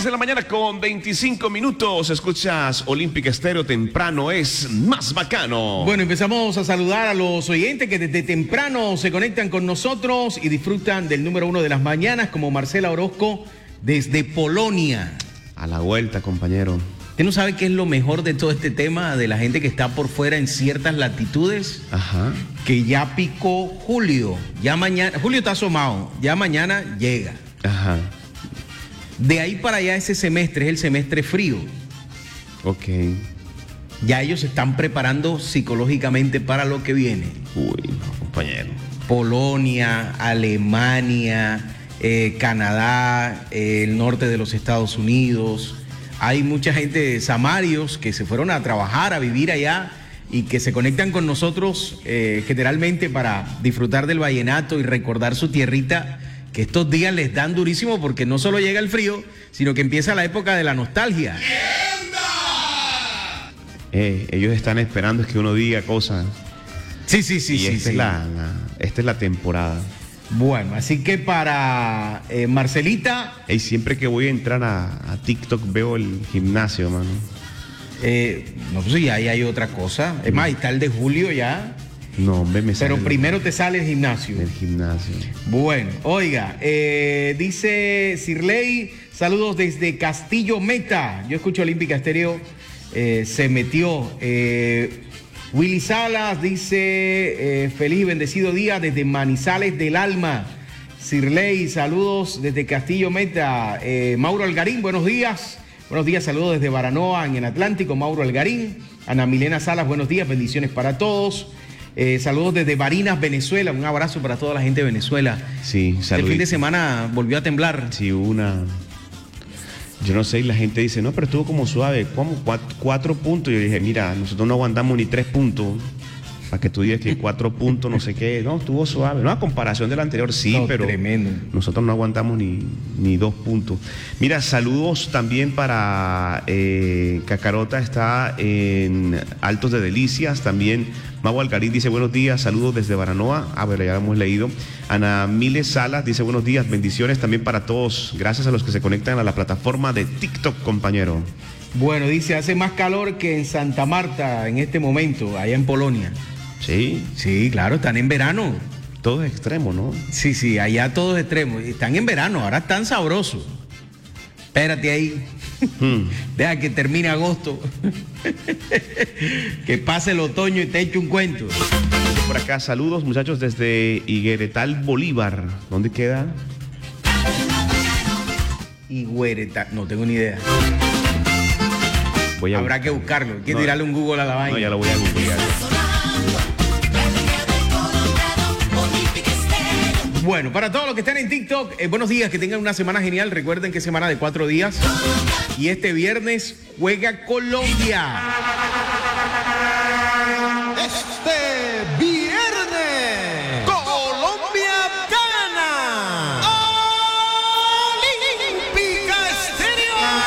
6 de la mañana con 25 minutos. Escuchas Olímpica Estéreo, temprano es más bacano. Bueno, empezamos a saludar a los oyentes que desde temprano se conectan con nosotros y disfrutan del número 1 de las mañanas, como Marcela Orozco desde Polonia. A la vuelta, compañero. ¿Usted no sabe qué es lo mejor de todo este tema de la gente que está por fuera en ciertas latitudes? Ajá. Que ya picó Julio. Ya mañana, Julio está asomado, ya mañana llega. Ajá. De ahí para allá ese semestre es el semestre frío. Ok. Ya ellos se están preparando psicológicamente para lo que viene. Uy, no, compañero. Polonia, Alemania, Canadá, el norte de los Estados Unidos. Hay mucha gente, samarios, que se fueron a trabajar, a vivir allá y que se conectan con nosotros generalmente para disfrutar del vallenato y recordar su tierrita, que estos días les dan durísimo porque no solo llega el frío, sino que empieza la época de la nostalgia. Ellos están esperando es que uno diga cosas. Sí. Esta es la temporada. Bueno, así que para Marcelita... Y siempre que voy a entrar a TikTok veo el gimnasio, mano. No, pues ya ahí hay otra cosa. Es más, ahí está el de Julio ya. No, hombre, me sale. Pero primero te sale el gimnasio. El gimnasio. Bueno, oiga, dice Sirley, saludos desde Castillo Meta. Yo escucho Olímpica Estéreo, se metió. Willy Salas dice, feliz y bendecido día desde Manizales del Alma. Sirley, saludos desde Castillo Meta. Mauro Algarín, buenos días. Buenos días, saludos desde Baranoa en el Atlántico, Mauro Algarín. Ana Milena Salas, buenos días, bendiciones para todos. Saludos desde Barinas, Venezuela. Un abrazo para toda la gente de Venezuela. Sí, saludos. El fin de semana volvió a temblar. Sí, yo no sé, y la gente dice, no, pero estuvo como suave, ¿cómo? 4 puntos. Yo dije, mira, nosotros no aguantamos ni 3 puntos. Para que tú digas que 4 puntos, no sé qué. No, estuvo suave. No, a comparación del anterior, sí, no, pero tremendo. Nosotros no aguantamos ni 2 puntos. Mira, saludos también para Cacarota, está en Altos de Delicias. También Mau Algarín dice, buenos días, saludos desde Baranoa. A ver, ya hemos leído. Ana Miles Salas dice, buenos días, bendiciones también para todos. Gracias a los que se conectan a la plataforma de TikTok, compañero. Bueno, dice, hace más calor que en Santa Marta en este momento, allá en Polonia. Sí. Sí, claro, están en verano. Todo es extremo, ¿no? Sí, allá todo es extremo. Están en verano, ahora están sabrosos. Espérate ahí. Deja que termine agosto. Que pase el otoño y te eche un cuento. Por acá, saludos muchachos desde Higueretal, Bolívar. ¿Dónde queda? Higueretal, no tengo ni idea. Habrá que buscarlo. Hay que tirarle un Google a la vaina. No, ya lo voy a googlear. Bueno, para todos los que están en TikTok, buenos días, que tengan una semana genial. Recuerden que es semana de 4 días. Y este viernes juega Colombia. Este viernes